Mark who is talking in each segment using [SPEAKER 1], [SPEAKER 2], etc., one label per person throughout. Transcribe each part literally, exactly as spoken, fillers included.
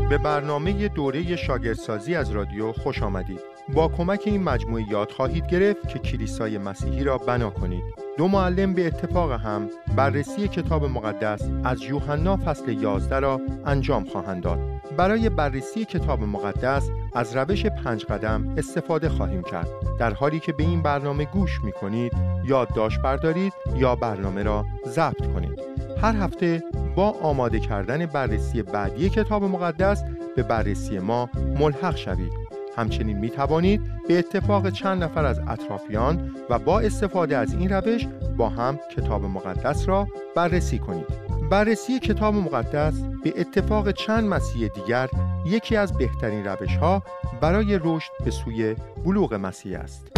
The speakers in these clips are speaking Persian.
[SPEAKER 1] به برنامه دوره شاگردسازی از رادیو خوش آمدید. با کمک این مجموعه یاد خواهید گرفت که کلیسای مسیحی را بنا کنید. دو معلم به اتفاق هم بررسی کتاب مقدس از یوحنا فصل یازده را انجام خواهند داد. برای بررسی کتاب مقدس از روش پنج قدم استفاده خواهیم کرد. در حالی که به این برنامه گوش می کنید، یادداشت بردارید یا برنامه را ضبط کنید. هر هفته با آماده کردن بررسی بعدی کتاب مقدس به بررسی ما ملحق شوید. همچنین می توانید به اتفاق چند نفر از اطرافیان و با استفاده از این روش با هم کتاب مقدس را بررسی کنید. بررسی کتاب مقدس به اتفاق چند مسیح دیگر یکی از بهترین روش‌ها برای رشد به سوی بلوغ مسیح است.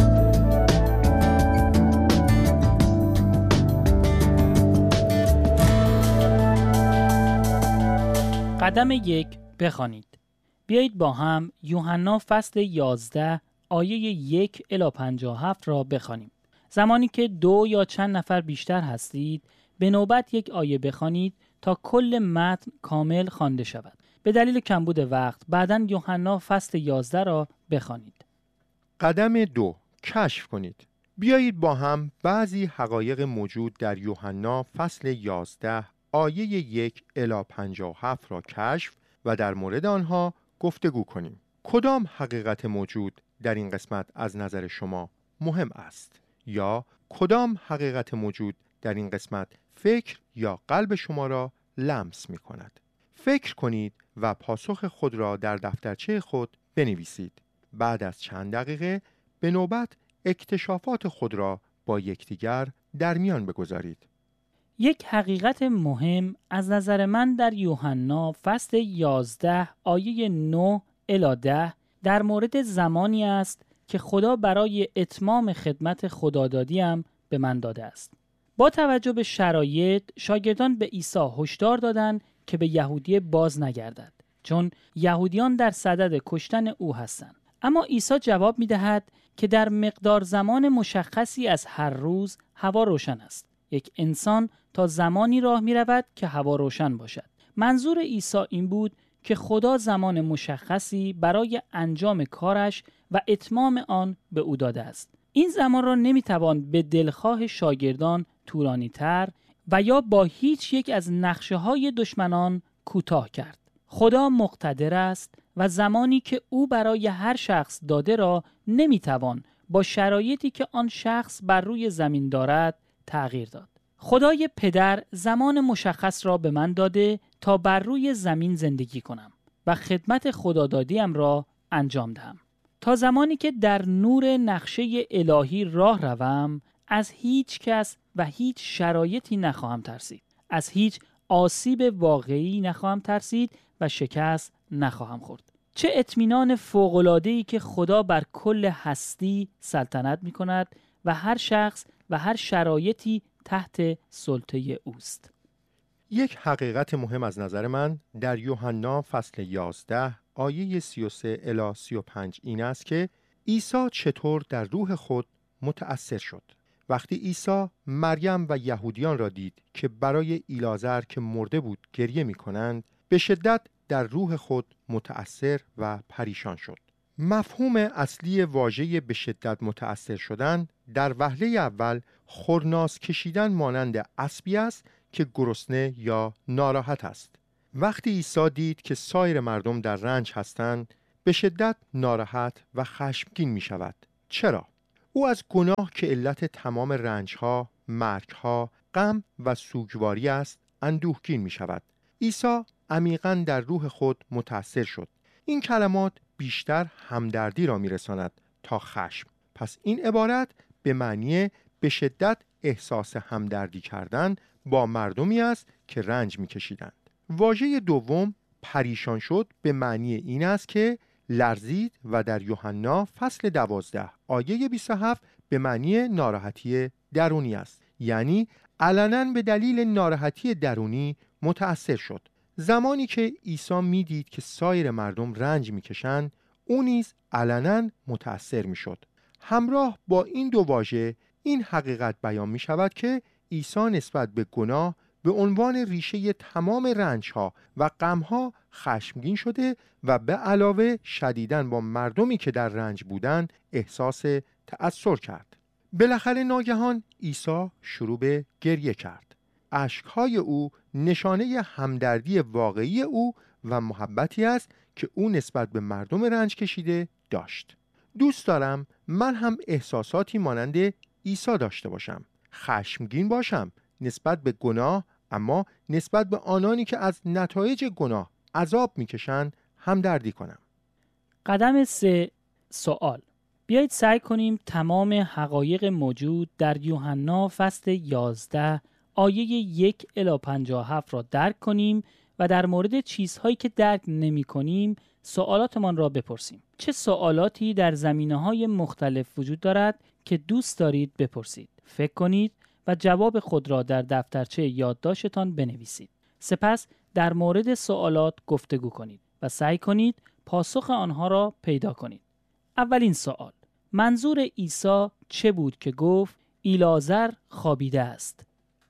[SPEAKER 2] قدم یک، بخوانید. بیایید با هم یوحنا فصل یازده آیه یک الی پنجاه و هفت را بخوانیم. زمانی که دو یا چند نفر بیشتر هستید، به نوبت یک آیه بخوانید تا کل متن کامل خوانده شود. به دلیل کمبود وقت بعداً یوحنا فصل یازده را بخوانید.
[SPEAKER 1] قدم دو، کشف کنید. بیایید با هم بعضی حقایق موجود در یوحنا فصل یازده آیه یک الی پنجاه و هفت را کشف و در مورد آنها گفتگو کنیم. کدام حقیقت موجود در این قسمت از نظر شما مهم است؟ یا کدام حقیقت موجود در این قسمت فکر یا قلب شما را لمس می کند؟ فکر کنید و پاسخ خود را در دفترچه خود بنویسید. بعد از چند دقیقه به نوبت اکتشافات خود را با یکدیگر در میان بگذارید.
[SPEAKER 2] یک حقیقت مهم از نظر من در یوحنا فصل یازده آیه نه الی ده در مورد زمانی است که خدا برای اتمام خدمت خدادادیم به من داده است. با توجه به شرایط، شاگردان به عیسی هشدار دادند که به یهودیه باز نگردد، چون یهودیان در صدد کشتن او هستند. اما عیسی جواب می‌دهد که در مقدار زمان مشخصی از هر روز هوا روشن است. یک انسان تا زمانی راه می رود که هوا روشن باشد. منظور عیسی این بود که خدا زمان مشخصی برای انجام کارش و اتمام آن به او داده است. این زمان را نمی توان به دلخواه شاگردان طولانی تر و یا با هیچ یک از نقشه های دشمنان کوتاه کرد. خدا مقتدر است و زمانی که او برای هر شخص داده را نمی توان با شرایطی که آن شخص بر روی زمین دارد تغییر داد. خدای پدر زمان مشخص را به من داده تا بر روی زمین زندگی کنم و خدمت خدادادیم را انجام دهم. تا زمانی که در نور نقشه الهی راه روم، از هیچ کس و هیچ شرایطی نخواهم ترسید. از هیچ آسیب واقعی نخواهم ترسید و شکست نخواهم خورد. چه اطمینان فوق‌العاده‌ای که خدا بر کل هستی سلطنت می کند و هر شخص و هر شرایطی تحت سلطه اوست.
[SPEAKER 1] یک حقیقت مهم از نظر من در یوحنا فصل یازده آیه سی و سه الی سی و پنج این است که عیسی چطور در روح خود متأثر شد. وقتی عیسی مریم و یهودیان را دید که برای ایلازر که مرده بود گریه می کنند، به شدت در روح خود متأثر و پریشان شد. مفهوم اصلی واژه به شدت متأثر شدن در وهله اول خرناس کشیدن مانند اسبی است که گرسنه یا ناراحت است. وقتی عیسی دید که سایر مردم در رنج هستند، به شدت ناراحت و خشمگین می شود. چرا؟ او از گناه که علت تمام رنجها، مرگها، غم و سوگواری است، اندوهگین می شود. عیسی عمیقاً در روح خود متأثر شد. این کلمات بیشتر همدردی را می رساند تا خشم. پس این عبارت به معنی به شدت احساس همدردی کردن با مردمی است که رنج می کشیدند. واژه دوم پریشان شد به معنی این است که لرزید و در یوحنا فصل دوازده آیه بیست و هفت به معنی ناراحتی درونی است. یعنی علنا به دلیل ناراحتی درونی متأثر شد. زمانی که عیسی می دید که سایر مردم رنج می کشند، او نیز علنا متأثر می شد. همراه با این دو واژه این حقیقت بیان می شود که عیسی نسبت به گناه به عنوان ریشه تمام رنج‌ها و غم‌ها خشمگین شده و به علاوه شدیداً با مردمی که در رنج بودند احساس تأثیر کرد. بالاخره ناگهان عیسی شروع به گریه کرد. اشک‌های او نشانه همدردی واقعی او و محبتی است که او نسبت به مردم رنج کشیده داشت. دوست دارم من هم احساساتی مانند عیسی داشته باشم. خشمگین باشم نسبت به گناه، اما نسبت به آنانی که از نتایج گناه عذاب میکشند همدردی کنم.
[SPEAKER 2] قدم سه، سوال. بیایید سعی کنیم تمام حقایق موجود در یوحنا فصل یازده آیه یک الی پنجاه و هفت را درک کنیم و در مورد چیزهایی که درک نمی کنیم سوالاتمان را بپرسیم. چه سوالاتی در زمینه‌های مختلف وجود دارد که دوست دارید بپرسید؟ فکر کنید و جواب خود را در دفترچه یادداشتتان بنویسید. سپس در مورد سوالات گفتگو کنید و سعی کنید پاسخ آنها را پیدا کنید. اولین سوال: منظور عیسی چه بود که گفت ایلازر خوابیده است؟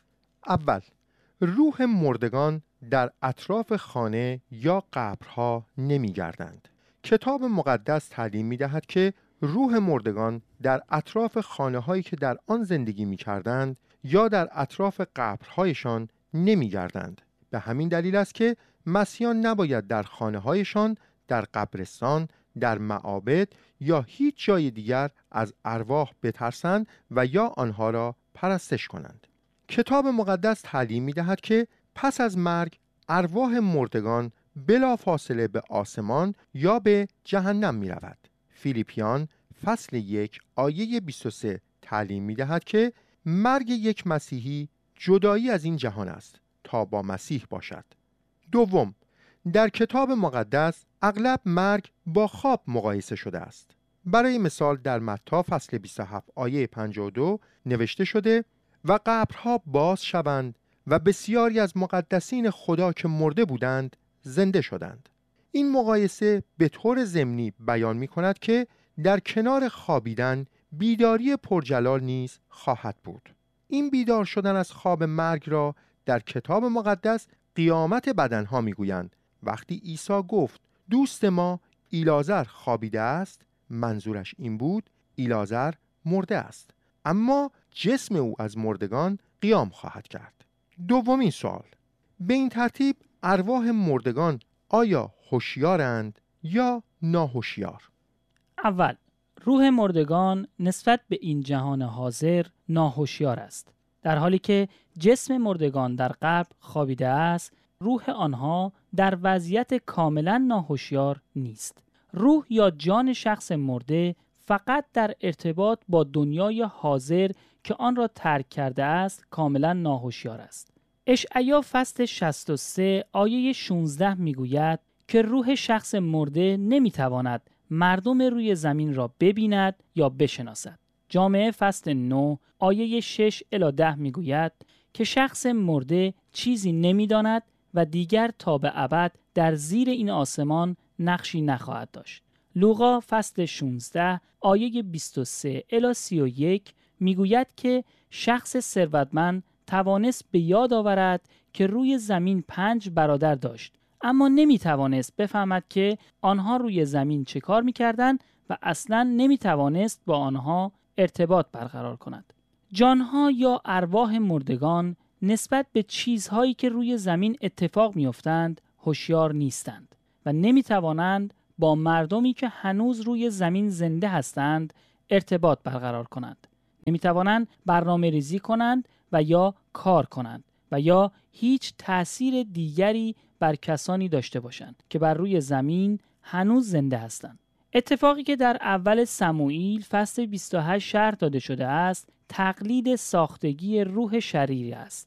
[SPEAKER 1] اول، روح مردگان در اطراف خانه یا قبرها نمی گردند. کتاب مقدس تعلیم می دهد که روح مردگان در اطراف خانه هایی که در آن زندگی می کردند یا در اطراف قبرهایشان نمی گردند. به همین دلیل است که مسیحیان نباید در خانه هایشان، در قبرستان، در معابد یا هیچ جای دیگر از ارواح بترسند و یا آنها را پرستش کنند. کتاب مقدس تعلیم می دهد که پس از مرگ ارواح مردگان بلا فاصله به آسمان یا به جهنم می رود. فیلیپیان فصل یک آیه بیست و سه تعلیم می دهد که مرگ یک مسیحی جدایی از این جهان است تا با مسیح باشد. دوم، در کتاب مقدس اغلب مرگ با خواب مقایسه شده است. برای مثال در متی فصل بیست و هفت آیه پنجاه و دو نوشته شده و قبرها باز شوند و بسیاری از مقدسین خدا که مرده بودند زنده شدند. این مقایسه به طور ضمنی بیان می کند که در کنار خوابیدن بیداری پرجلال نیز خواهد بود. این بیدار شدن از خواب مرگ را در کتاب مقدس قیامت بدنها می گویند. وقتی عیسی گفت دوست ما ایلازر خوابیده است، منظورش این بود ایلازر مرده است، اما جسم او از مردگان قیام خواهد کرد. دومین سوال: به این ترتیب ارواح مردگان آیا هوشیارند یا ناهوشیار؟
[SPEAKER 2] اول، روح مردگان نسبت به این جهان حاضر ناهوشیار است. در حالی که جسم مردگان در قبر خوابیده است، روح آنها در وضعیت کاملا ناهوشیار نیست. روح یا جان شخص مرده فقط در ارتباط با دنیای حاضر که آن را ترک کرده است کاملا ناهوشیار است. اشعیا فصل شصت و سه آیه شانزده میگوید که روح شخص مرده نمیتواند مردم روی زمین را ببیند یا بشناسد. جامعه فصل نه آیه شش الی ده میگوید که شخص مرده چیزی نمیداند و دیگر تا به ابد در زیر این آسمان نقشی نخواهد داشت. لوقا فصل شانزده آیه بیست و سه الی سی و یک میگوید که شخص ثروتمند توانست به یاد آورد که روی زمین پنج برادر داشت، اما نمیتوانست بفهمد که آنها روی زمین چه کار میکردند و اصلاً نمیتوانست با آنها ارتباط برقرار کند. جانها یا ارواح مردگان نسبت به چیزهایی که روی زمین اتفاق میافتند هوشیار نیستند و نمیتوانند با مردمی که هنوز روی زمین زنده هستند ارتباط برقرار کنند. نمیتوانند برنامه ریزی کنند و یا کار کنند و یا هیچ تأثیر دیگری بر کسانی داشته باشند که بر روی زمین هنوز زنده هستند. اتفاقی که در اول سموئیل فصل بیست و هشت شرح داده شده است تقلید ساختگی روح شریر است.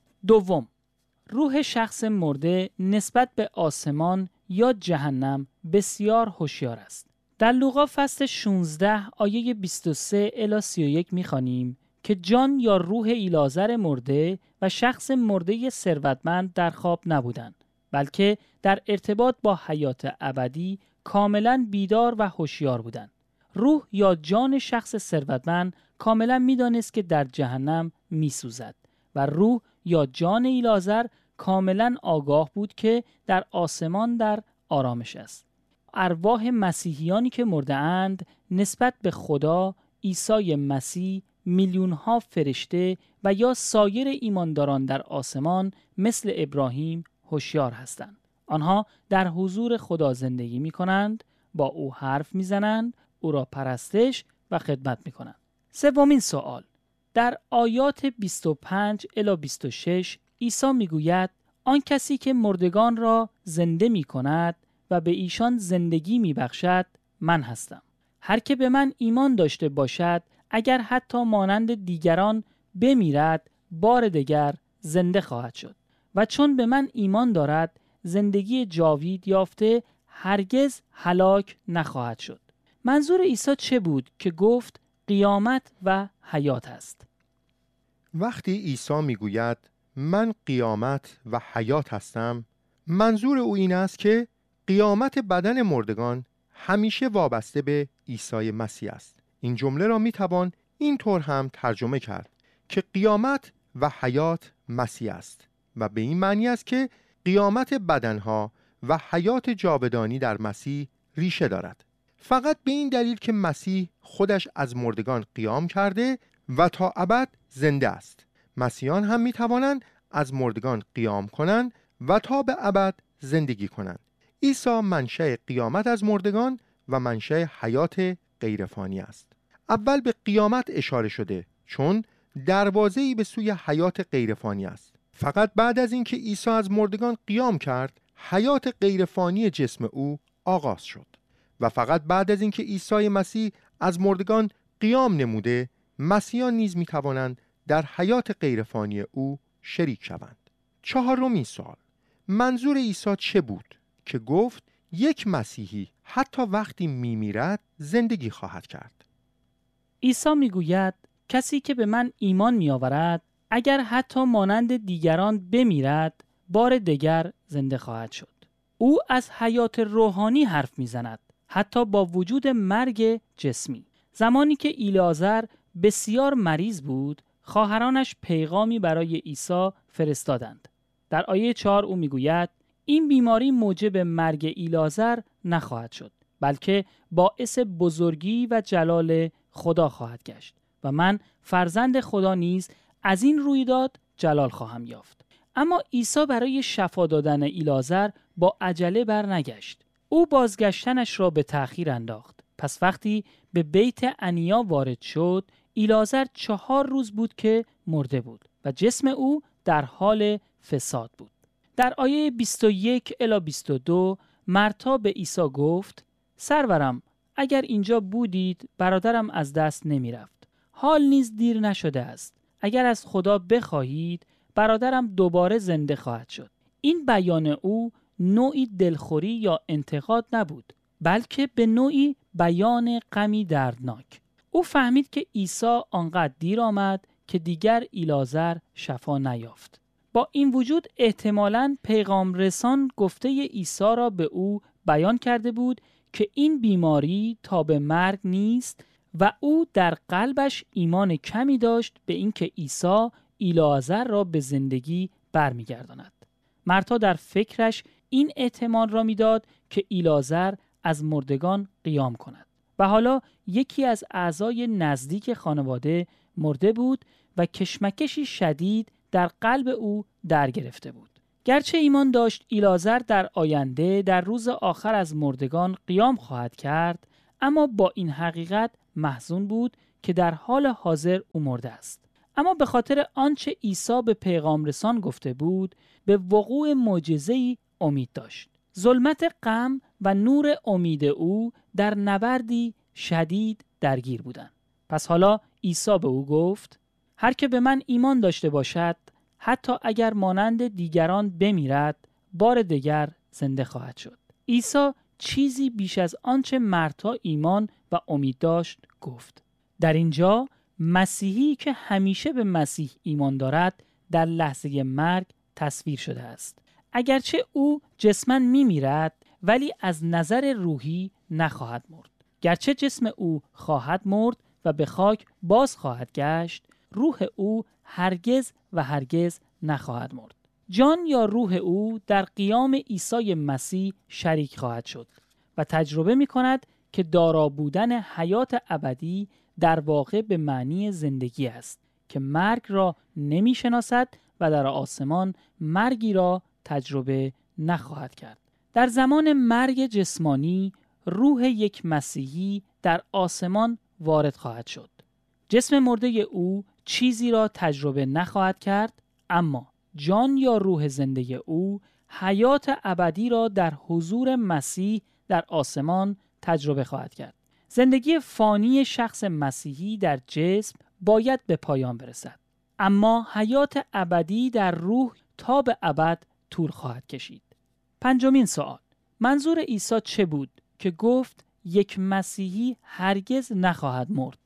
[SPEAKER 2] دوم، روح شخص مرده نسبت به آسمان یا جهنم بسیار هوشیار است. در لوقا فصل شانزده آیه بیست و سه الی سی و یک می‌خوانیم که جان یا روح ایلازر مرده و شخص مرده ثروتمند در خواب نبودند، بلکه در ارتباط با حیات ابدی کاملا بیدار و هوشیار بودند. روح یا جان شخص ثروتمند کاملا می‌دانست که در جهنم می‌سوزد و روح یا جان ایلعازر کاملا آگاه بود که در آسمان در آرامش است. ارواح مسیحیانی که مرده اند نسبت به خدا، عیسی مسیح، میلیون ها فرشته و یا سایر ایمانداران در آسمان مثل ابراهیم هوشیار هستند. آنها در حضور خدا زندگی می کنند، با او حرف می زنند، او را پرستش و خدمت می کنند. سومین سوال، در آیات بیست و پنج الی بیست و شش عیسی می گوید آن کسی که مردگان را زنده می کند و به ایشان زندگی می بخشد من هستم. هر که به من ایمان داشته باشد اگر حتی مانند دیگران بمیرد بار دیگر زنده خواهد شد و چون به من ایمان دارد زندگی جاوید یافته هرگز هلاک نخواهد شد. منظور عیسی چه بود که گفت قیامت و حیات است؟
[SPEAKER 1] وقتی عیسی میگوید من قیامت و حیات هستم، منظور او این است که قیامت بدن مردگان همیشه وابسته به عیسی مسیح است. این جمله را میتوان اینطور هم ترجمه کرد که قیامت و حیات مسیح است و به این معنی است که قیامت بدنها و حیات جاودانی در مسیح ریشه دارد. فقط به این دلیل که مسیح خودش از مردگان قیام کرده و تا ابد زنده است. مسیحیان هم می توانند از مردگان قیام کنند و تا به ابد زندگی کنند. عیسی منشأ قیامت از مردگان و منشأ حیات غیرفانی است. اول به قیامت اشاره شده چون دروازه‌ای به سوی حیات غیرفانی است. فقط بعد از اینکه عیسی از مردگان قیام کرد، حیات غیرفانی جسم او آغاز شد و فقط بعد از اینکه عیسی مسیح از مردگان قیام نموده، مسیحیان نیز می توانند در حیات غیرفانی او شریک شوند. چهارمین سوال، منظور عیسی چه بود که گفت یک مسیحی حتی وقتی می میرد زندگی خواهد کرد؟
[SPEAKER 2] عیسی می گوید کسی که به من ایمان می آورد اگر حتی مانند دیگران بمیرد بار دیگر زنده خواهد شد. او از حیات روحانی حرف می زند، حتی با وجود مرگ جسمی. زمانی که ایلعازر بسیار مریض بود، خواهرانش پیغامی برای عیسی فرستادند. در آیه چهار او می گوید این بیماری موجب مرگ ایلعازر نخواهد شد، بلکه باعث بزرگی و جلال خدا خواهد گشت و من فرزند خدا نیز از این رویداد جلال خواهم یافت. اما عیسی برای شفا دادن ایلعازر با عجله برنگشت. او بازگشتنش را به تأخیر انداخت. پس وقتی به بیت انیا وارد شد، ایلعازر چهار روز بود که مرده بود و جسم او در حال فساد بود. در آیه بیست و یک الی بیست و دو مرتا به عیسی گفت سرورم اگر اینجا بودید برادرم از دست نمی رفت. حال نیز دیر نشده است. اگر از خدا بخواهید برادرم دوباره زنده خواهد شد. این بیان او نوعی دلخوری یا انتقاد نبود، بلکه به نوعی بیان غمی دردناک. او فهمید که عیسی آنقدر دیر آمد که دیگر ایلعازر شفا نیافت. با این وجود احتمالاً پیغام رسان گفته عیسی را به او بیان کرده بود که این بیماری تا به مرگ نیست و او در قلبش ایمان کمی داشت به اینکه عیسی ایلعازر را به زندگی برمیگرداند. مرتا در فکرش این احتمال را میداد که ایلعازر از مردگان قیام کند و حالا یکی از اعضای نزدیک خانواده مرده بود و کشمکشی شدید در قلب او در گرفته بود. گرچه ایمان داشت ایلعازر در آینده در روز آخر از مردگان قیام خواهد کرد، اما با این حقیقت محزون بود که در حال حاضر او مرده است. اما به خاطر آنچه عیسی به پیغام رسان گفته بود، به وقوع معجزه‌ای امید داشت. ظلمت غم و نور امید او در نبردی شدید درگیر بودند. پس حالا عیسی به او گفت هر که به من ایمان داشته باشد حتی اگر مانند دیگران بمیرد بار دیگر زنده خواهد شد. عیسی چیزی بیش از آنچه مرتا ایمان و امید داشت گفت. در اینجا مسیحی که همیشه به مسیح ایمان دارد در لحظه مرگ تصویر شده است. اگرچه او جسماً میمیرد ولی از نظر روحی نخواهد مرد. گرچه جسم او خواهد مرد و به خاک باز خواهد گشت، روح او هرگز و هرگز نخواهد مرد. جان یا روح او در قیام عیسی مسیح شریک خواهد شد و تجربه می کند که دارا بودن حیات ابدی در واقع به معنی زندگی است که مرگ را نمی شناسد و در آسمان مرگی را تجربه نخواهد کرد. در زمان مرگ جسمانی روح یک مسیحی در آسمان وارد خواهد شد. جسم مرده او چیزی را تجربه نخواهد کرد، اما جان یا روح زنده او حیات ابدی را در حضور مسیح در آسمان تجربه خواهد کرد. زندگی فانی شخص مسیحی در جسم باید به پایان برسد، اما حیات ابدی در روح تا به ابد طول خواهد کشید. پنجمین سوال: منظور عیسی چه بود که گفت یک مسیحی هرگز نخواهد مرد؟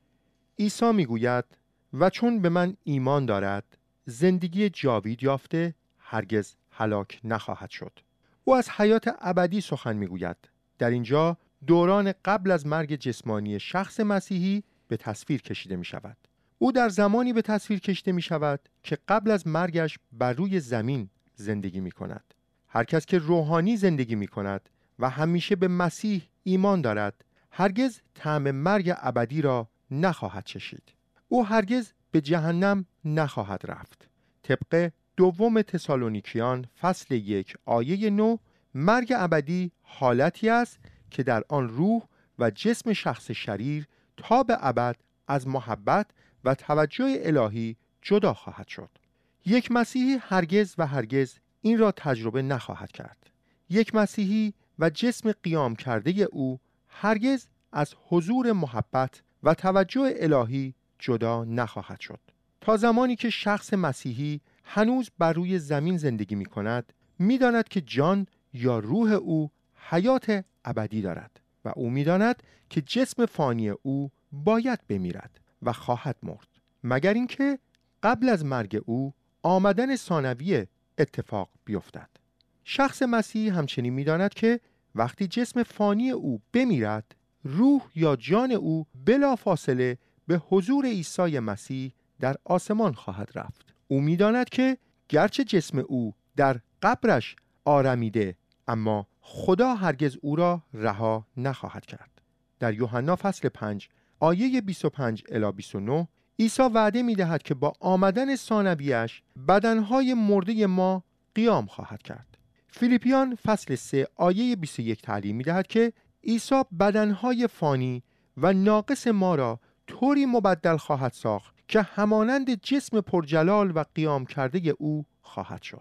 [SPEAKER 1] عیسی میگوید و چون به من ایمان دارد زندگی جاوید یافته هرگز هلاک نخواهد شد. او از حیات ابدی سخن میگوید. در اینجا دوران قبل از مرگ جسمانی شخص مسیحی به تصویر کشیده می شود. او در زمانی به تصویر کشیده می شود که قبل از مرگش بر روی زمین زندگی می کند. هر کس که روحانی زندگی می کند و همیشه به مسیح ایمان دارد هرگز طعم مرگ ابدی را نخواهد چشید. او هرگز به جهنم نخواهد رفت. طبق دوم تسالونیکیان فصل یک آیه نه، مرگ ابدی حالتی است که در آن روح و جسم شخص شریر تا به ابد از محبت و توجه الهی جدا خواهد شد. یک مسیحی هرگز و هرگز این را تجربه نخواهد کرد. یک مسیحی و جسم قیام کرده او هرگز از حضور محبت و توجه الهی جدا نخواهد شد. تا زمانی که شخص مسیحی هنوز بر روی زمین زندگی می کند، می داند که جان یا روح او حیات ابدی دارد و او می داند که جسم فانی او باید بمیرد و خواهد مرد، مگر اینکه قبل از مرگ او آمدن ثانوی اتفاق بیفتد. شخص مسیحی همچنین می داند که وقتی جسم فانی او بمیرد، روح یا جان او بلا فاصله به حضور عیسی مسیح در آسمان خواهد رفت. او می داند که گرچه جسم او در قبرش آرمیده، اما خدا هرگز او را رها نخواهد کرد. در یوحنا فصل پنج آیه بیست و پنج الی بیست و نه عیسی وعده می دهد که با آمدن ثانویش بدنهای مرده ما قیام خواهد کرد. فیلیپیان فصل سه آیه بیست و یک تعلیم می دهد که عیسی بدنهای فانی و ناقص ما را طوری مبدل خواهد ساخت که همانند جسم پرجلال و قیام کرده او خواهد شد.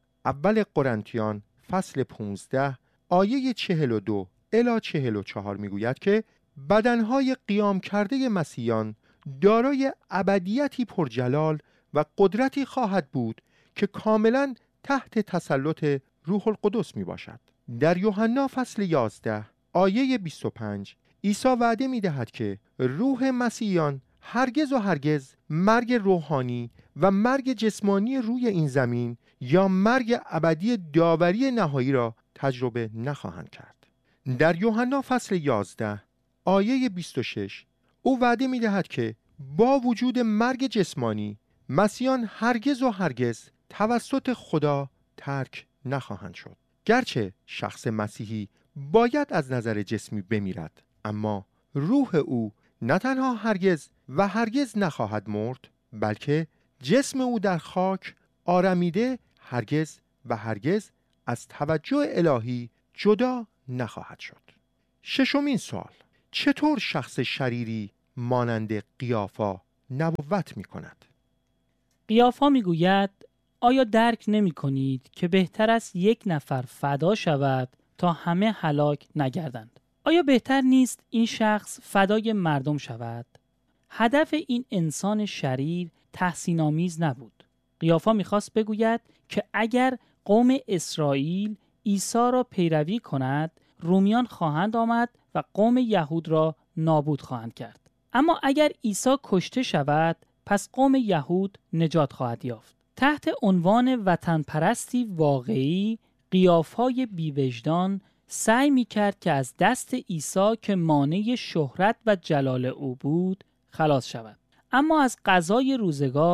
[SPEAKER 1] اول قرنتیان فصل پانزده آیه چهل و دو الی چهل و چهار می گوید که بدنهای قیام کرده مسیحیان دارای ابدیتی پرجلال و قدرتی خواهد بود که کاملا تحت تسلط روح القدس می باشد. در یوحنا فصل یازده آیه بیست و پنج عیسی وعده می دهد که روح مسیحیان هرگز و هرگز مرگ روحانی و مرگ جسمانی روی این زمین یا مرگ ابدی داوری نهایی را تجربه نخواهند کرد. در یوحنا فصل یازده آیه بیست و شش او وعده می دهد که با وجود مرگ جسمانی مسیحیان هرگز و هرگز توسط خدا ترک نخواهند شد. گرچه شخص مسیحی باید از نظر جسمی بمیرد، اما روح او نه تنها هرگز و هرگز نخواهد مرد، بلکه جسم او در خاک آرمیده هرگز و هرگز از توجه الهی جدا نخواهد شد. ششمین سوال: چطور شخص شریری مانند قیافا نبوت می کند؟
[SPEAKER 2] قیافا می گوید آیا درک نمی کنید که بهتر است یک نفر فدا شود تا همه هلاک نگردند؟ آیا بهتر نیست این شخص فدای مردم شود؟ هدف این انسان شریر تحسین آمیز نبود. قیافا میخواست بگوید که اگر قوم اسرائیل عیسی را پیروی کند، رومیان خواهند آمد و قوم یهود را نابود خواهند کرد. اما اگر عیسی کشته شود، پس قوم یهود نجات خواهد یافت. تحت عنوان وطن پرستی واقعی، قیافای بیوجدان سعی می کرد که از دست عیسی که مانع شهرت و جلال او بود خلاص شود. اما از قضای روزگار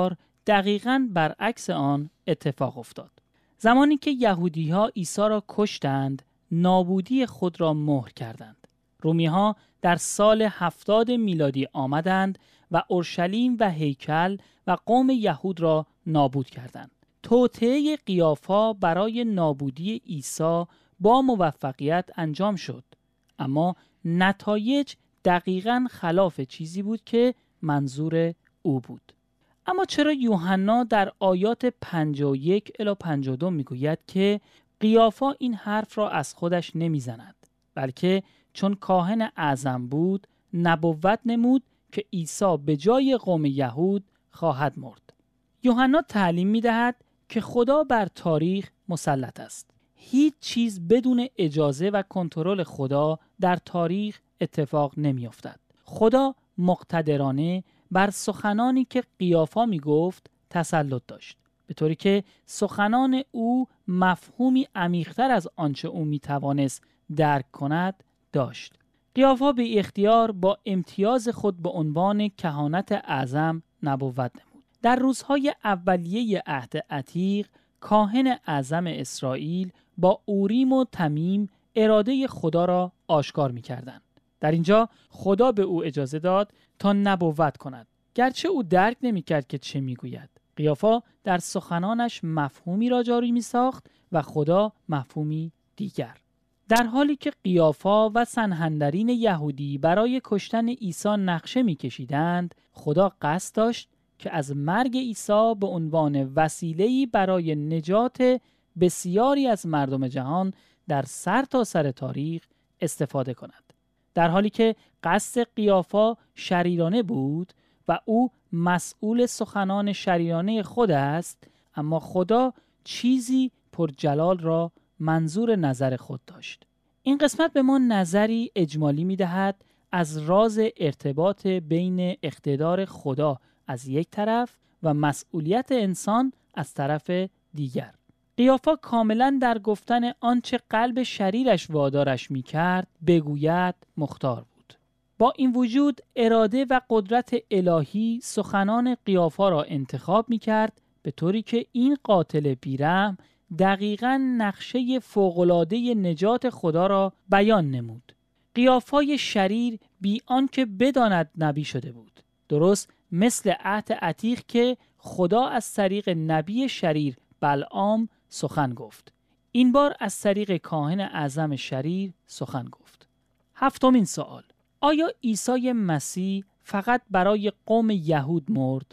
[SPEAKER 2] دقیقاً برعکس آن اتفاق افتاد. زمانی که یهودی‌ها عیسی را کشتند، نابودی خود را مهر کردند. رومی‌ها در سال هفتاد میلادی آمدند و اورشلیم و هیکل و قوم یهود را نابود کردند. توطئه قیافا برای نابودی عیسی با موفقیت انجام شد، اما نتایج دقیقاً خلاف چیزی بود که منظور او بود. اما چرا یوحنا در آیات پنجاه و یک الی پنجاه و دو میگوید که قیافا این حرف را از خودش نمیزند، بلکه چون کاهن اعظم بود نبوت نمود که عیسی به جای قوم یهود خواهد مرد؟ یوحنا تعلیم میدهد که خدا بر تاریخ مسلط است. هیچ چیز بدون اجازه و کنترل خدا در تاریخ اتفاق نمیافتد. خدا مقتدرانه بر سخنانی که قیافا می گفت تسلط داشت، به طوری که سخنان او مفهومی عمیق‌تر از آنچه او می توانست درک کند داشت. قیافا به اختیار با امتیاز خود به عنوان کهانت اعظم نبوت نمود. در روزهای اولیه عهد عتیق کاهن اعظم اسرائیل با اوریم و تمیم اراده خدا را آشکار می کردند. در اینجا خدا به او اجازه داد تا نبوت کند، گرچه او درک نمی کرد که چه می گوید. قیافا در سخنانش مفهومی را جاری می ساخت و خدا مفهومی دیگر. در حالی که قیافا و سنهندرین یهودی برای کشتن عیسی نقشه می کشیدند، خدا قصد داشت که از مرگ عیسی به عنوان وسیله‌ای برای نجات بسیاری از مردم جهان در سر تا سر تاریخ استفاده کند. در حالی که قصد قیافا شریرانه بود و او مسئول سخنان شریرانه خود است، اما خدا چیزی پرجلال را منظور نظر خود داشت. این قسمت به ما نظری اجمالی می دهد از راز ارتباط بین اقتدار خدا از یک طرف و مسئولیت انسان از طرف دیگر. قیافا کاملا در گفتن آنچه قلب شریرش وادارش می کرد بگوید مختار بود. با این وجود اراده و قدرت الهی سخنان قیافا را انتخاب می کرد، به طوری که این قاتل بیرحم دقیقاً نقشه فوق‌العاده نجات خدا را بیان نمود. قیافای شریر بی آنکه بداند نبی شده بود، درست مثل عهد عتیق که خدا از طریق نبی شریر بلعام سخن گفت. این بار از طریق کاهن اعظم شریر سخن گفت. هفتمین سوال: آیا عیسی مسیح فقط برای قوم یهود مرد؟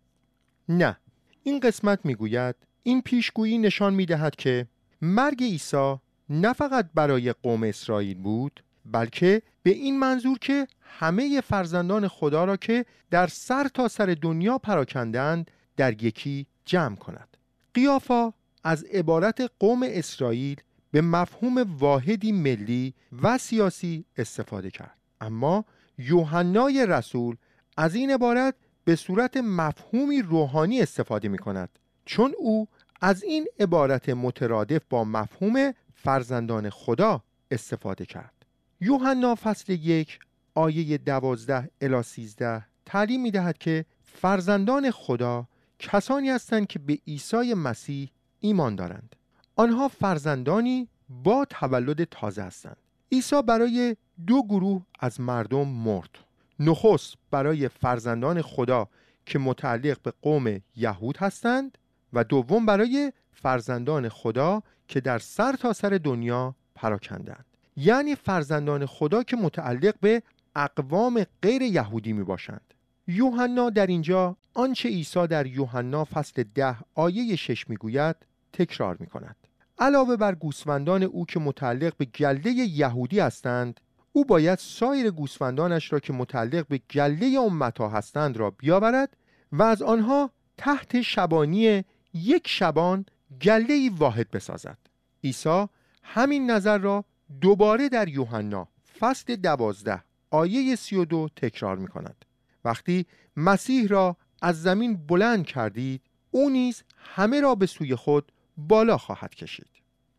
[SPEAKER 1] نه. این قسمت میگوید این پیشگویی نشان میدهد که مرگ عیسی نه فقط برای قوم اسرائیل بود، بلکه به این منظور که همه فرزندان خدا را که در سر تا سر دنیا پراکندند در یکی جمع کند. قیافا از عبارت قوم اسرائیل به مفهوم واحدی ملی و سیاسی استفاده کرد، اما یوحنای رسول از این عبارت به صورت مفهومی روحانی استفاده می کند، چون او از این عبارت مترادف با مفهوم فرزندان خدا استفاده کرد. یوحنا فصل یک آیه دوازده الی سیزده تعلیم می دهد که فرزندان خدا کسانی هستند که به عیسی مسیح ایمان دارند. آنها فرزندانی با تولد تازه هستند. عیسی برای دو گروه از مردم مرد. نخست برای فرزندان خدا که متعلق به قوم یهود هستند و دوم برای فرزندان خدا که در سر تا سر دنیا پراکندند، یعنی فرزندان خدا که متعلق به اقوام غیر یهودی می باشند. یوحنا در اینجا آنچه عیسی در یوحنا فصل ده آیه شش می گوید تکرار می کند. علاوه بر گوسفندان او که متعلق به گله یهودی هستند، او باید سایر گوسفندانش را که متعلق به گله امتها هستند را بیاورد و از آنها تحت شبانی یک شبان گله‌ای واحد بسازد. عیسی همین نظر را دوباره در یوحنا فصل دوازده آیه سی و دو تکرار می کند. وقتی مسیح را از زمین بلند کردید، او نیز همه را به سوی خود بالا خواهد کشید.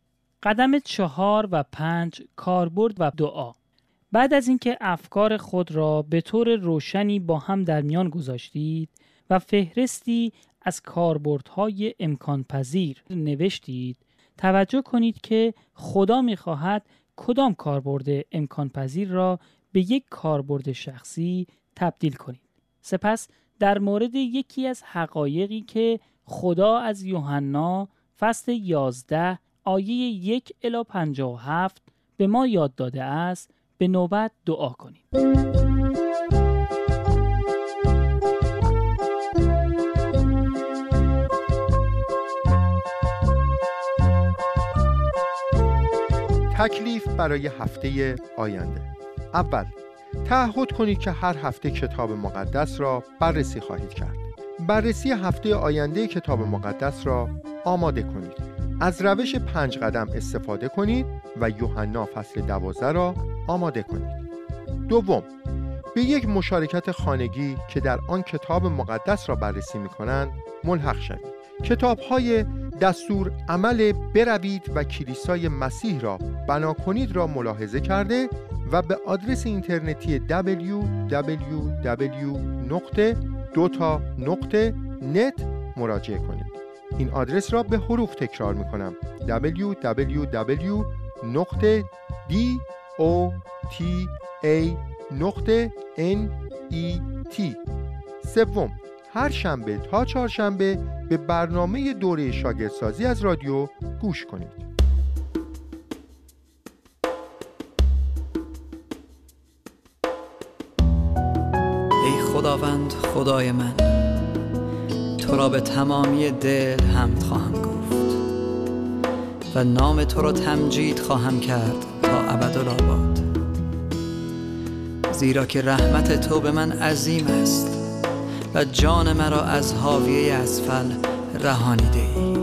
[SPEAKER 2] قدم چهار و پنج: کاربرد و دعا. بعد از اینکه افکار خود را به طور روشنی با هم در میان گذاشتید و فهرستی از کاربردهای امکان پذیر نوشتید، توجه کنید که خدا می‌خواهد کدام کاربرد امکان پذیر را به یک کاربرد شخصی تبدیل کنید. سپس در مورد یکی از حقایقی که خدا از یوحنا فصل یازده آیه یک الی پنجاه و هفت به ما یاد داده است به نوبت دعا کنید.
[SPEAKER 1] تکلیف برای هفته آینده. اول، تعهد کنید که هر هفته کتاب مقدس را بررسی خواهید کرد. بررسی هفته آینده کتاب مقدس را آماده کنید. از روش پنج قدم استفاده کنید و یوحنا فصل دوازده را آماده کنید. دوم، به یک مشارکت خانگی که در آن کتاب مقدس را بررسی می‌کنند ملحق شوید. کتاب‌های دستور عمل بروید و کلیسای مسیح را بنا کنید را ملاحظه کرده و به آدرس اینترنتی دبلیو دبلیو دبلیو نقطه دوتا نقطه نت مراجعه کنید. این آدرس را به حروف تکرار می‌کنم: دبلیو دبلیو دبلیو نقطه دوتا نقطه نت. سوم، هر شنبه تا چهارشنبه به برنامه دوره شاگردسازی از رادیو گوش کنید.
[SPEAKER 3] ای خداوند خدای من، تو را به تمامی دل حمد خواهم گفت و نام تو را تمجید خواهم کرد تا ابدالآباد، زیرا که رحمت تو به من عظیم است و جان مرا از حاویه اسفل رهانیده ای.